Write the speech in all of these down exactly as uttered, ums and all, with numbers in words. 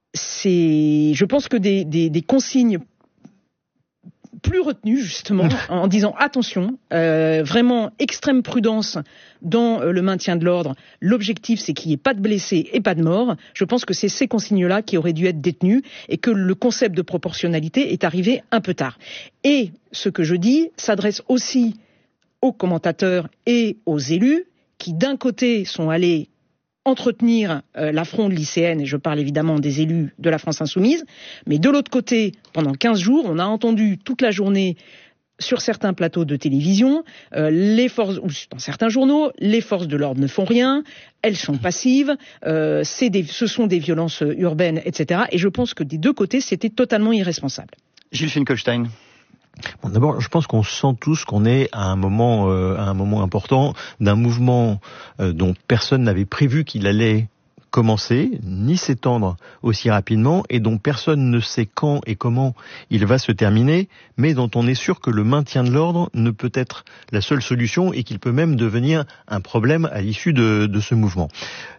c'est, je pense que des, des, des consignes plus retenues justement en disant attention, euh, vraiment extrême prudence dans euh, le maintien de l'ordre. L'objectif c'est qu'il n'y ait pas de blessés et pas de morts. Je pense que c'est ces consignes-là qui auraient dû être détenues et que le concept de proportionnalité est arrivé un peu tard. Et ce que je dis s'adresse aussi aux commentateurs et aux élus qui d'un côté sont allés entretenir euh, la fronde lycéenne, et je parle évidemment des élus de la France Insoumise, mais de l'autre côté, pendant quinze jours, on a entendu toute la journée sur certains plateaux de télévision, euh, les forces, ou dans certains journaux, les forces de l'ordre ne font rien, elles sont passives, euh, c'est des, ce sont des violences urbaines, et cetera. Et je pense que des deux côtés, c'était totalement irresponsable. Gilles Finkelstein. Bon, d'abord, je pense qu'on sent tous qu'on est à un moment, euh, à un moment important d'un mouvement euh, dont personne n'avait prévu qu'il allait commencer, ni s'étendre aussi rapidement, et dont personne ne sait quand et comment il va se terminer, mais dont on est sûr que le maintien de l'ordre ne peut être la seule solution et qu'il peut même devenir un problème à l'issue de, de ce mouvement.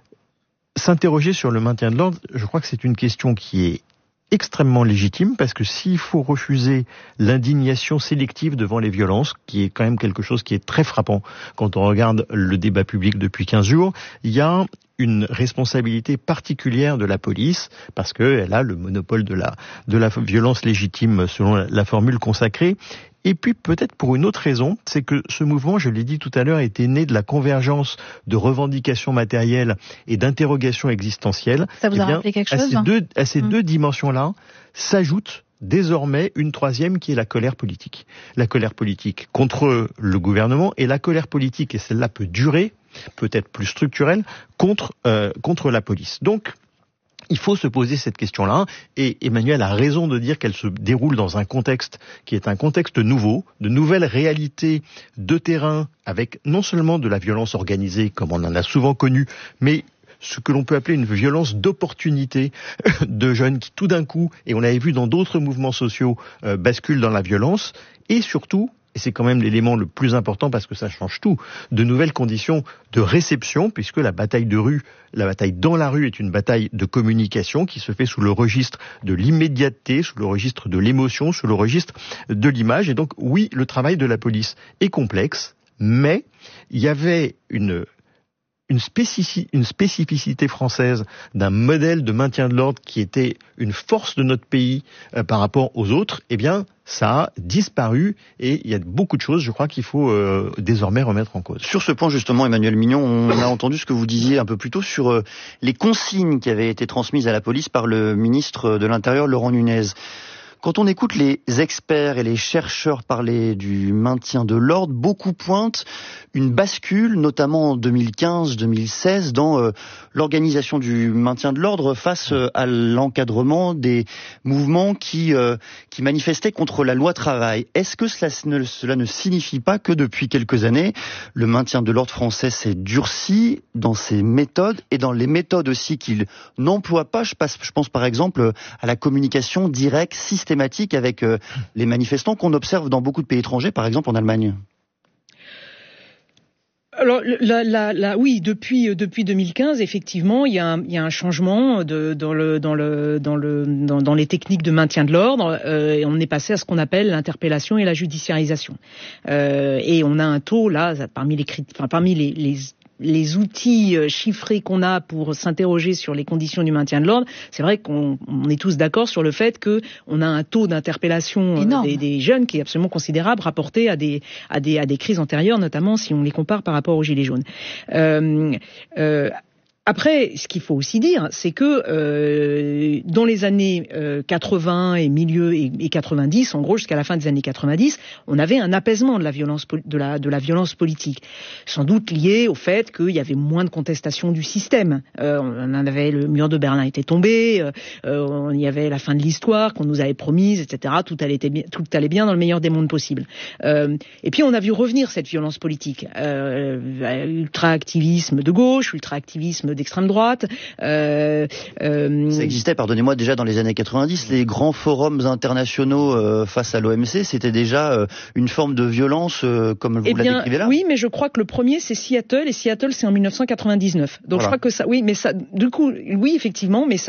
S'interroger sur le maintien de l'ordre, je crois que c'est une question qui est extrêmement légitime, parce que s'il faut refuser l'indignation sélective devant les violences, qui est quand même quelque chose qui est très frappant quand on regarde le débat public depuis quinze jours, il y a une responsabilité particulière de la police, parce qu'elle a le monopole de la, de la violence légitime selon la, la formule consacrée. Et puis peut-être pour une autre raison, c'est que ce mouvement, je l'ai dit tout à l'heure, était né de la convergence de revendications matérielles et d'interrogations existentielles. Ça vous eh a bien, rappelé quelque à chose ces deux, à ces mmh. deux dimensions-là s'ajoute désormais une troisième qui est la colère politique. La colère politique contre le gouvernement et la colère politique, et celle-là peut durer, peut-être plus structurelle, contre, euh, contre la police. Donc, il faut se poser cette question-là, et Emmanuel a raison de dire qu'elle se déroule dans un contexte qui est un contexte nouveau, de nouvelles réalités de terrain, avec non seulement de la violence organisée, comme on en a souvent connu, mais ce que l'on peut appeler une violence d'opportunité de jeunes qui tout d'un coup, et on l'avait vu dans d'autres mouvements sociaux, euh, basculent dans la violence, et surtout, et c'est quand même l'élément le plus important parce que ça change tout, de nouvelles conditions de réception, puisque la bataille de rue, la bataille dans la rue est une bataille de communication qui se fait sous le registre de l'immédiateté, sous le registre de l'émotion, sous le registre de l'image. Et donc oui, le travail de la police est complexe, mais il y avait une... Une, spécifi- une spécificité française d'un modèle de maintien de l'ordre qui était une force de notre pays euh, par rapport aux autres, eh bien, ça a disparu et il y a beaucoup de choses, je crois, qu'il faut euh, désormais remettre en cause. Sur ce point, justement, Emmanuel Mignon, on a entendu ce que vous disiez un peu plus tôt sur euh, les consignes qui avaient été transmises à la police par le ministre de l'Intérieur, Laurent Nunez. Quand on écoute les experts et les chercheurs parler du maintien de l'ordre, beaucoup pointent une bascule, notamment en deux mille quinze deux mille seize, dans euh, l'organisation du maintien de l'ordre face euh, à l'encadrement des mouvements qui, euh, qui manifestaient contre la loi travail. Est-ce que cela ne, cela ne signifie pas que depuis quelques années, le maintien de l'ordre français s'est durci dans ses méthodes et dans les méthodes aussi qu'il n'emploie pas? Je, passe, je pense par exemple à la communication directe, systématique avec euh, les manifestants qu'on observe dans beaucoup de pays étrangers, par exemple en Allemagne. Alors, la, la, la, oui, depuis depuis deux mille quinze, effectivement, il y a un, il y a un changement de, dans le dans le dans le dans, dans les techniques de maintien de l'ordre. Euh, et on est passé à ce qu'on appelle l'interpellation et la judiciarisation. Euh, et on a un taux là parmi les enfin, parmi les, les les outils chiffrés qu'on a pour s'interroger sur les conditions du maintien de l'ordre, c'est vrai qu'on on est tous d'accord sur le fait que on a un taux d'interpellation des, des jeunes qui est absolument considérable, rapporté à des à des à des crises antérieures, notamment si on les compare par rapport aux Gilets jaunes. Euh, euh, Après, ce qu'il faut aussi dire, c'est que euh, dans les années euh, quatre-vingts et milieu et, et quatre-vingt-dix, en gros jusqu'à la fin des années quatre-vingt-dix, on avait un apaisement de la violence de la de la violence politique, sans doute lié au fait qu'il y avait moins de contestation du système. Euh, on en avait le mur de Berlin était tombé, euh, il y avait la fin de l'histoire qu'on nous avait promise, et cetera. Tout allait bien, tout allait bien dans le meilleur des mondes possibles. Euh, et puis on a vu revenir cette violence politique, euh, ultra-activisme de gauche, ultra-activisme d'extrême droite. Euh, euh... Ça existait, pardonnez-moi, déjà dans les années quatre-vingt-dix. Les grands forums internationaux euh, face à l'O M C, c'était déjà euh, une forme de violence euh, comme vous eh la bien, décrivez là. Oui, mais je crois que le premier c'est Seattle et Seattle c'est en mille neuf cent quatre-vingt-dix-neuf. Donc voilà. Je crois que ça, oui, mais ça, du coup, oui, effectivement, mais ça